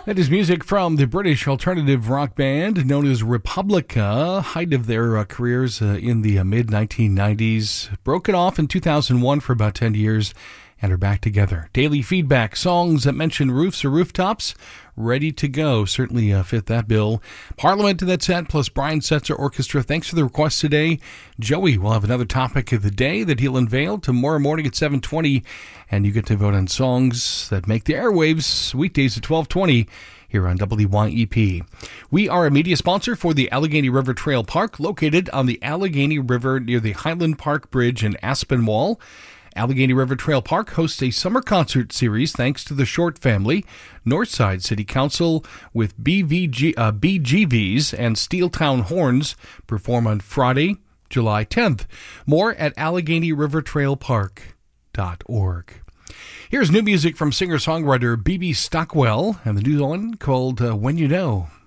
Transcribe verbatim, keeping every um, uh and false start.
That is music from the British alternative rock band known as Republica, height of their uh, careers uh, in the uh, mid nineteen nineties. Broken off in two thousand one for about ten years and are back together. Daily feedback, songs that mention roofs or rooftops, ready to go. Certainly uh, fit that bill. Parliament to that set, plus Brian Setzer Orchestra. Thanks for the request today. Joey will have another topic of the day that he'll unveil tomorrow morning at seven twenty, and you get to vote on songs that make the airwaves weekdays at twelve twenty here on W Y E P. We are a media sponsor for the Allegheny River Trail Park, located on the Allegheny River near the Highland Park Bridge in Aspinwall. Allegheny River Trail Park hosts a summer concert series thanks to the Short family. Northside City Council with B V G, uh, B G Vs and Steeltown Horns perform on Friday, July tenth. More at Allegheny River Trail Park dot org. Here's new music from singer-songwriter B B Stockwell and the new one called uh, When You Know.